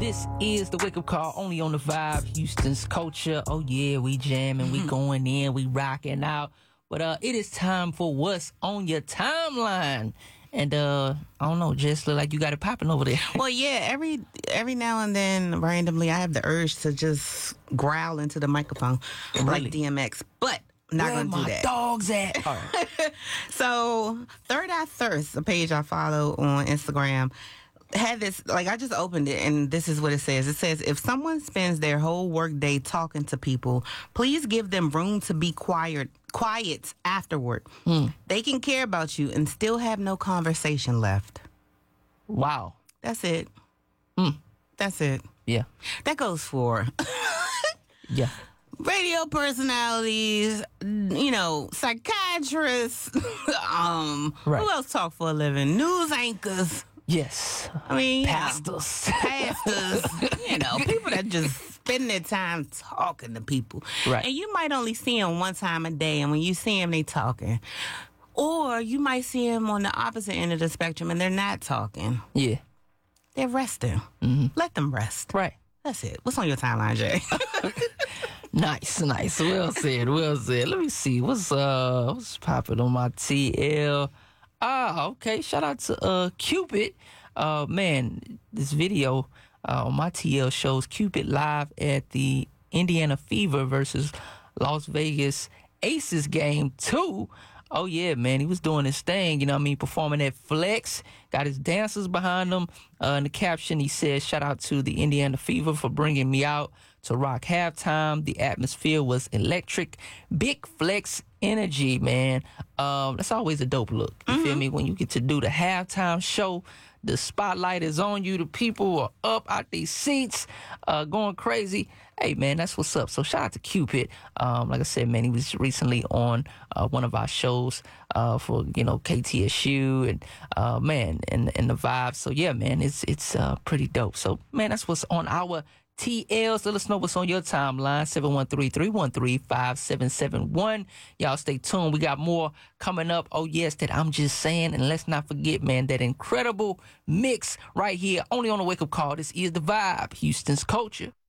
This is the wake up call only on the Vibe, Houston's culture. Oh yeah, we jamming, we going in, we rocking out. But it is time for what's on your timeline. And I don't know, Jess, look like you got it popping over there. Well, yeah, every now and then, randomly, I have the urge to just growl into the microphone like DMX. But I'm not going to do that. Dogs at? All right. So, Third Eye Thirst, a page I follow on Instagram, had this, like, I just opened it, and this is what it says. It says, if someone spends their whole workday talking to people, please give them room to be quiet afterward. They can care about you and still have no conversation left. Wow. That's it. That's it. Yeah. That goes for Yeah. radio personalities, psychiatrists, Right. who else talk for a living? News anchors. Yes. I mean, Pastors. People that just spend their time talking to people. Right. And you might only see them one time a day, and when you see them, they talking. Or you might see them on the opposite end of the spectrum, and they're not talking. Yeah. They're resting. Let them rest. Right. That's it. What's on your timeline, Jay? Nice. Well said. Let me see. What's popping on my TL? Okay. Shout out to Cupid. Man, this video on my TL shows Cupid live at the Indiana Fever versus Las Vegas Aces game 2. Oh, yeah, man. He was doing his thing, performing at Flex. Got his dancers behind him. In the caption, he said, shout out to the Indiana Fever for bringing me out to rock halftime. The atmosphere was electric. Big Flex energy, man. That's always a dope look. You feel me? When you get to do the halftime show, the spotlight is on you. The people are up out these seats, going crazy. Hey, man, that's what's up. So shout out to Cupid. Like I said, man, he was recently on one of our shows for, KTSU and, man, and the vibe. So, yeah, man, it's pretty dope. So, man, that's what's on our TLs. Let us know what's on your timeline. 713-313-5771. Y'all stay tuned. We got more coming up. Oh, yes, that I'm just saying. And let's not forget, man, that incredible mix right here, only on the wake up call. This is the Vibe, Houston's culture.